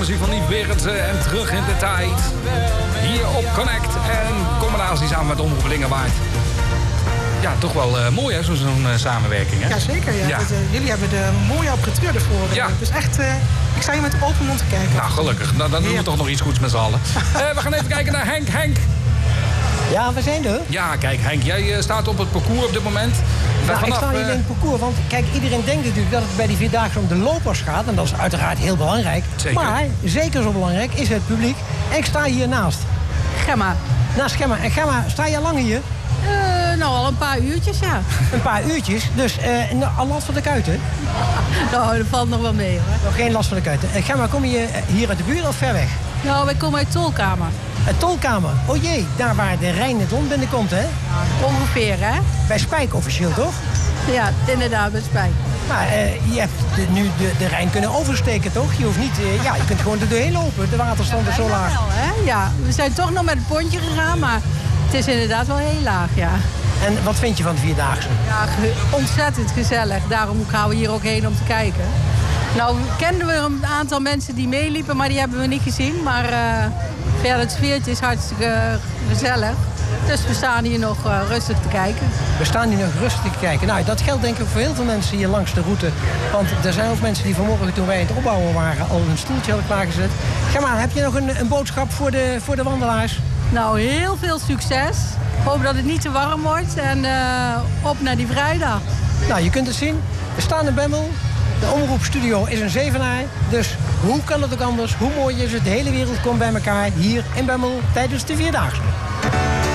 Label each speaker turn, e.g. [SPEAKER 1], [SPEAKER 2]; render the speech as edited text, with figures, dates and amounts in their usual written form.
[SPEAKER 1] muziek van Yves Berendsen en Terug in de Tijd. Hier op Connect en combinatie samen met Omroep Lingewaard. Ja, toch wel mooi hè, zo'n samenwerking hè?
[SPEAKER 2] Ja, zeker. Ja.
[SPEAKER 1] Ja.
[SPEAKER 2] Jullie hebben er mooi apparatuur ervoor.
[SPEAKER 1] Ja.
[SPEAKER 2] Dus echt, ik sta hier met open mond te kijken.
[SPEAKER 1] Nou, gelukkig. Dan doen we toch nog iets goeds met z'n allen. We gaan even kijken naar Henk. Henk.
[SPEAKER 3] Ja, we zijn er.
[SPEAKER 1] Ja, kijk Henk, jij staat op het parcours op dit moment.
[SPEAKER 3] Nou, ik sta niet in het parcours, want kijk, iedereen denkt natuurlijk dat het bij die Vierdaagse om de lopers gaat. En dat is uiteraard heel belangrijk.
[SPEAKER 1] Zeker.
[SPEAKER 3] Maar zeker zo belangrijk is het publiek. En ik sta hier naast.
[SPEAKER 4] Gemma.
[SPEAKER 3] Naast Gemma. En Gemma, sta je al lang hier?
[SPEAKER 4] Nou, al een paar uurtjes, ja.
[SPEAKER 3] Een paar uurtjes. Dus al last van de kuiten?
[SPEAKER 4] Nou, dat valt nog wel mee, hoor.
[SPEAKER 3] Nog geen last van de kuiten. Gemma, kom je hier uit de buurt of ver weg?
[SPEAKER 4] Nou, wij komen uit Tolkamer.
[SPEAKER 3] Een tolkamer. O jee, daar waar de Rijn het Don binnenkomt, hè?
[SPEAKER 4] Ongeveer, hè?
[SPEAKER 3] Bij Spijk officieel, toch?
[SPEAKER 4] Ja, inderdaad, bij Spijk.
[SPEAKER 3] Maar je hebt nu de Rijn kunnen oversteken, toch? Je hoeft niet... je kunt gewoon er doorheen lopen. De waterstand is zo laag.
[SPEAKER 4] Wel, hè? Ja, we zijn toch nog met het pontje gegaan, maar het is inderdaad wel heel laag, ja.
[SPEAKER 3] En wat vind je van de Vierdaagse?
[SPEAKER 4] Ja, ontzettend gezellig. Daarom gaan we hier ook heen om te kijken. Nou, kenden we een aantal mensen die meeliepen, maar die hebben we niet gezien. Maar verder het sfeertje is hartstikke gezellig. Dus we staan hier nog rustig te kijken.
[SPEAKER 3] We staan hier nog rustig te kijken. Nou, dat geldt denk ik voor heel veel mensen hier langs de route. Want er zijn ook mensen die vanmorgen, toen wij het opbouwen waren, al een stoeltje hadden klaargezet. Gemma, heb je nog een boodschap voor de wandelaars?
[SPEAKER 4] Nou, heel veel succes. Ik hoop dat het niet te warm wordt. En op naar die vrijdag.
[SPEAKER 3] Nou, je kunt het zien. We staan in Bemmel. De omroepstudio is een Zevenaar. Dus hoe kan het ook anders? Hoe mooi is het? De hele wereld komt bij elkaar hier in Bemmel tijdens de Vierdaagse.